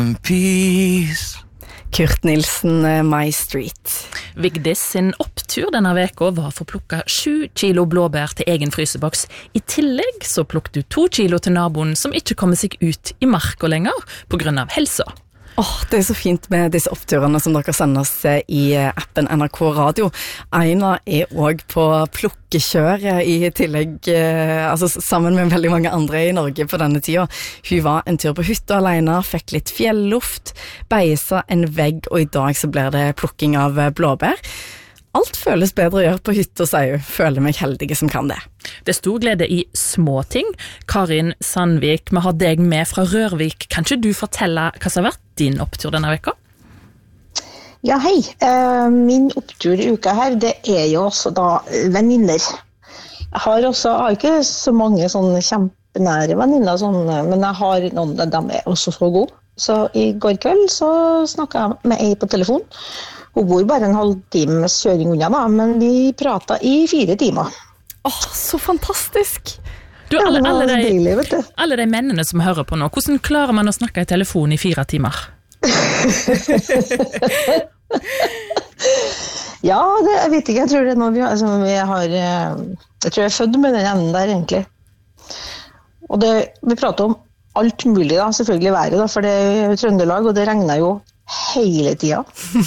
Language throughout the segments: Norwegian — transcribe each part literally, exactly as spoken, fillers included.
Peace. Kurt Nilsen, My Street. Vigdis sin opptur denne veka var for å plukke sju kilo blåbær til egen fryseboks. I tillegg så plukket du to kilo til naboen som ikke kommer seg ut i marka lenger på grunn av helsa. Åh, det er så fint med disse oppturene som dere sender oss i appen N R K Radio. Aina er også på plukkekjør i tillegg, altså sammen med veldig mange andre i Norge på denne tida. Hun var en tur på hytta alene, fikk litt fjelluft, beisa en vegg, og i dag så blir det plukking av blåbær. Alt føles bedre å gjøre på hytta, sier hun. Føler meg heldige som kan det. Det er stor glede i små ting. Karin Sandvik, vi har deg med fra Rørvik. Kan ikke du fortelle hva som har vært din opptur denne veka? Ja, hei. Uh, min opptur i uka her, det er jo også da venninner. Jeg har også, jeg har ikke så mange sånne kjempenære venninner, sånn, men jeg har noen, de er også så gode. Så i går kveld så snakket jeg med ei på telefon. Hun bor bare en halv times kjøring unna da, men vi pratet i fire timer. Åh, så fantastisk! Du, alle, alle, de, deilig, vet du. alle de mennene som hører på nå, hvordan klarer man å snakke i telefon i fire timer? Ja, det, jeg vet ikke, jeg tror det er noe vi har, altså, vi har jeg tror jeg er født med den enden der egentlig. Og det, vi prater om alt mulig da, selvfølgelig været da, for det er Trøndelag, og det regner jo hele tida.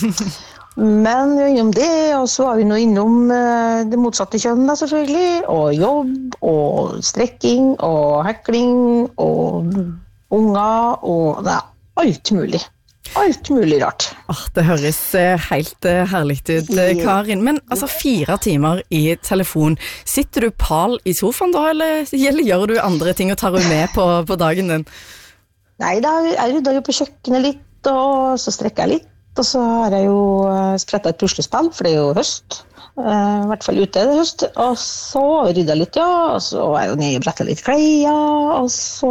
Men innom det, og så var vi nå innom uh, det motsatte kjønn da, selvfølgelig, og jobb, og strekking, og hekling, og unger, og det er alt mulig. Alt mulig rart. Åh, det høres uh, helt uh, herlig ut, uh, Karin. Men altså, fire timer i telefon. Sitter du pal i sofaen da, eller, eller gjør du andre ting og tar du med på, på dagen din? Nei, da er jeg jo på kjøkkenet litt, og så strekker jeg litt. Og så har jeg jo sprettet et puslespill, for det er jo høst. Uh, I hvert fall ute er det høst. Og så rydder jeg litt, ja. Og så er jeg jo nede og bretter litt klær. Og så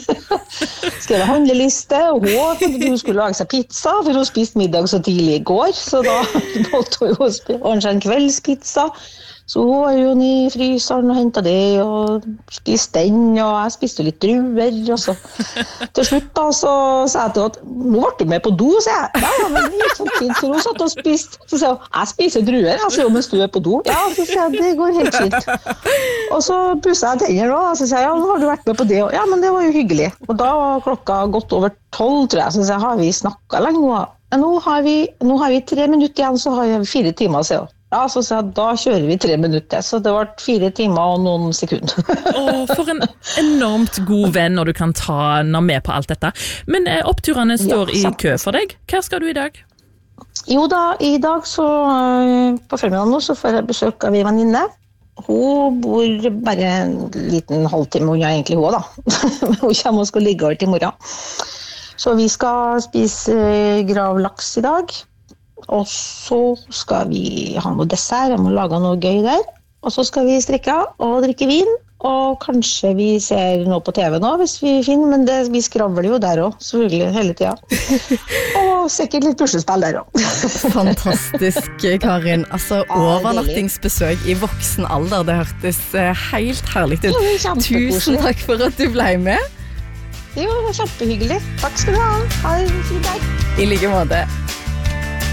skrev jeg handleliste. Og hun, hun skulle lage seg pizza, for hun spiste middag så tidlig i går. Så da måtte hun jo ordne seg en kveldspizza. Så hun var jo nede i fryseren og hentet det, og spiste den, og jeg spiste litt druer, og så til slutt da, så sa jeg til henne at nå ble du med på do, sa jeg. Ja, men det gikk sånn fint, så hun satt og spiste. Så sa hun, jeg spiser druer, jeg sier mens du er på do. Ja, så sa jeg, det går helt fint. Og så pusset jeg tenner da, og så sa jeg, ja, nå har du vært med på det, ja, men det var jo hyggelig. Og da var klokka godt over tolv, tror jeg, så sa jeg, har vi snakket lenge nå? Ja, nå har vi, nå har vi tre minutter igjen, så har jeg fire timer, sier hun. Ja, så sa jeg, da kjører vi tre minutter, så det var fire timer og noen sekunder. Åh, for en enormt god venn når du kan ta henne med på alt dette. Men eh, oppturene står ja, i kø for deg. Hva skal du i dag? Jo da, i dag så, på formiddagen nå, så får jeg besøk av en venninne. Hun bor bare en liten halvtime unna egentlig hun da. Hun kommer og skal ligge over til morgen. Så vi skal spise gravlaks i dag. Og så skal vi ha noe dessert, jeg må lage noe gøy der. Og så skal vi strikke og drikke vin, og kanskje vi ser noe på T V nå hvis vi finner, men det, vi skravler jo der også, selvfølgelig, hele tiden. Og sikkert litt puslespill der også. Fantastisk, Karin. Altså, overnattingsbesøk i voksen alder, det hørtes helt herlig ut. Ja, Tusen takk for at du ble med. Jo, det var kjempehyggelig. Takk skal du ha. Ha en fin dag. I like måte.